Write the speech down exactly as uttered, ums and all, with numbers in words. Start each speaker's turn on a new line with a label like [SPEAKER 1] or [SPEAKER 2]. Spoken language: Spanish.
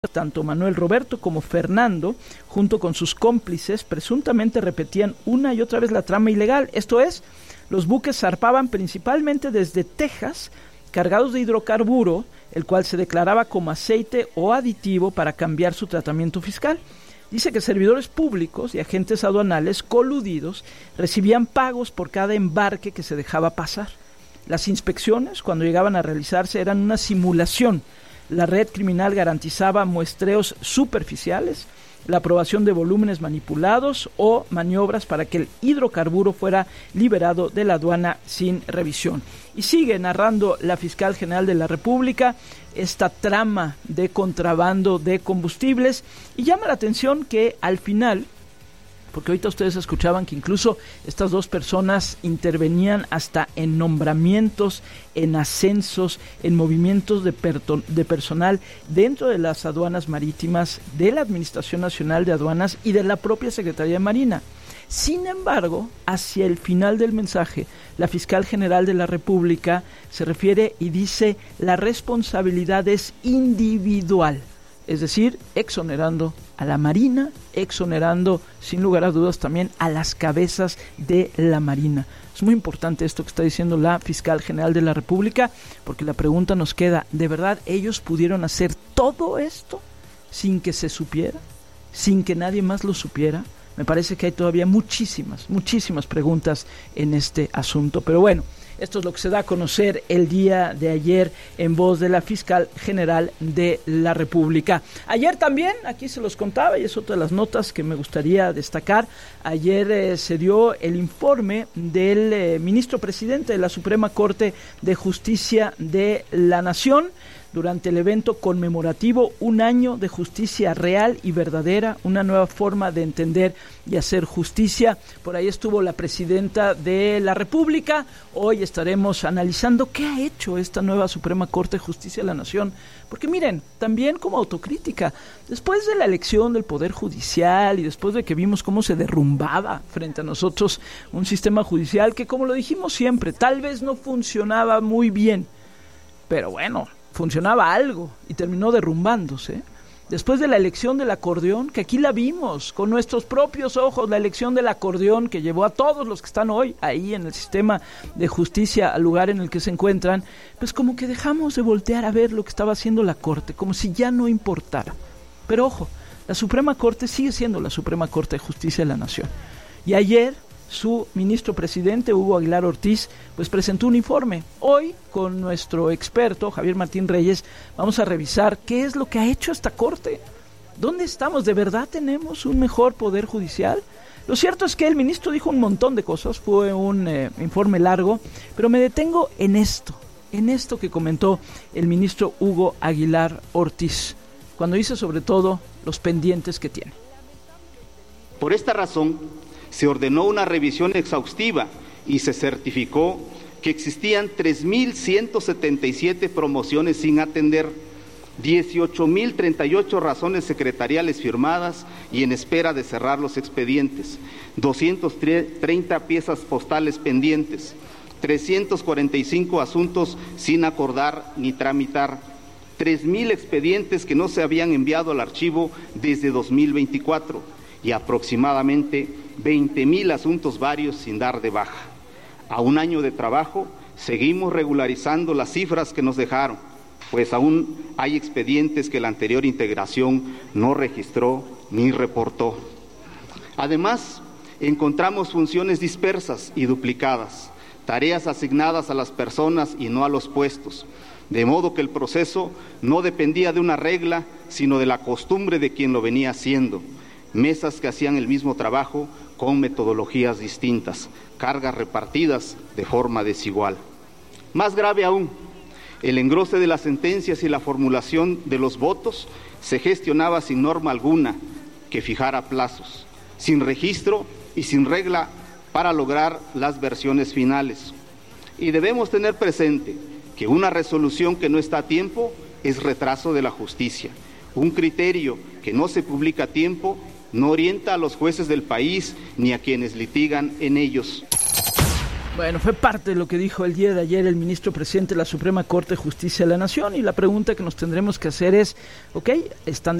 [SPEAKER 1] Tanto Manuel Roberto como Fernando, junto con sus cómplices, presuntamente repetían una y otra vez la trama ilegal. Esto es, los buques zarpaban principalmente desde Texas, cargados de hidrocarburo, el cual se declaraba como aceite o aditivo para cambiar su tratamiento fiscal. Dice que servidores públicos y agentes aduanales coludidos recibían pagos por cada embarque que se dejaba pasar. Las inspecciones, cuando llegaban a realizarse, eran una simulación. La red criminal garantizaba muestreos superficiales, la aprobación de volúmenes manipulados o maniobras para que el hidrocarburo fuera liberado de la aduana sin revisión. Y sigue narrando la fiscal general de la República esta trama de contrabando de combustibles y llama la atención que al final, porque ahorita ustedes escuchaban que incluso estas dos personas intervenían hasta en nombramientos, en ascensos, en movimientos de, perto- de personal dentro de las aduanas marítimas, de la Administración Nacional de Aduanas y de la propia Secretaría de Marina. Sin embargo, hacia el final del mensaje, la fiscal general de la República se refiere y dice: la responsabilidad es individual. Es decir, exonerando a la Marina, exonerando sin lugar a dudas también a las cabezas de la Marina. Es muy importante esto que está diciendo la fiscal general de la República, porque la pregunta nos queda: ¿de verdad ellos pudieron hacer todo esto sin que se supiera? ¿Sin que nadie más lo supiera? Me parece que hay todavía muchísimas, muchísimas preguntas en este asunto, pero bueno, esto es lo que se da a conocer el día de ayer en voz de la fiscal general de la República. Ayer también, aquí se los contaba, y es otra de las notas que me gustaría destacar, ayer eh, se dio el informe del eh, ministro presidente de la Suprema Corte de Justicia de la Nación, durante el evento conmemorativo Un año de justicia real y verdadera, una nueva forma de entender y hacer justicia. Por ahí estuvo la presidenta de la República. Hoy estaremos analizando qué ha hecho esta nueva Suprema Corte de Justicia de la Nación. Porque miren, también como autocrítica, después de la elección del Poder Judicial y después de que vimos cómo se derrumbaba frente a nosotros un sistema judicial que, como lo dijimos siempre, tal vez no funcionaba muy bien, pero bueno, funcionaba algo y terminó derrumbándose. Después de la elección del acordeón, que aquí la vimos con nuestros propios ojos, la elección del acordeón que llevó a todos los que están hoy ahí en el sistema de justicia al lugar en el que se encuentran, pues como que dejamos de voltear a ver lo que estaba haciendo la Corte, como si ya no importara. Pero ojo, la Suprema Corte sigue siendo la Suprema Corte de Justicia de la Nación. Y ayer su ministro presidente, Hugo Aguilar Ortiz, pues presentó un informe. Hoy, con nuestro experto, Javier Martín Reyes, vamos a revisar qué es lo que ha hecho esta Corte. ¿Dónde estamos? ¿De verdad tenemos un mejor poder judicial? Lo cierto es que el ministro dijo un montón de cosas, fue un eh, informe largo, pero me detengo en esto, en esto que comentó el ministro Hugo Aguilar Ortiz, cuando dice sobre todo los pendientes que tiene.
[SPEAKER 2] Por esta razón, se ordenó una revisión exhaustiva y se certificó que existían tres mil ciento setenta y siete promociones sin atender, dieciocho mil treinta y ocho razones secretariales firmadas y en espera de cerrar los expedientes, doscientas treinta piezas postales pendientes, trescientos cuarenta y cinco asuntos sin acordar ni tramitar, tres mil expedientes que no se habían enviado al archivo desde dos mil veinticuatro y aproximadamente veinte mil asuntos varios sin dar de baja. A un año de trabajo, seguimos regularizando las cifras que nos dejaron, pues aún hay expedientes que la anterior integración no registró ni reportó. Además, encontramos funciones dispersas y duplicadas, tareas asignadas a las personas y no a los puestos, de modo que el proceso no dependía de una regla, sino de la costumbre de quien lo venía haciendo. Mesas que hacían el mismo trabajo con metodologías distintas, cargas repartidas de forma desigual. Más grave aún, el engrose de las sentencias y la formulación de los votos se gestionaba sin norma alguna que fijara plazos, sin registro y sin regla para lograr las versiones finales. Y debemos tener presente que una resolución que no está a tiempo es retraso de la justicia. Un criterio que no se publica a tiempo no orienta a los jueces del país ni a quienes litigan en ellos.
[SPEAKER 1] Bueno, fue parte de lo que dijo el día de ayer el ministro presidente de la Suprema Corte de Justicia de la Nación, y la pregunta que nos tendremos que hacer es, ok, están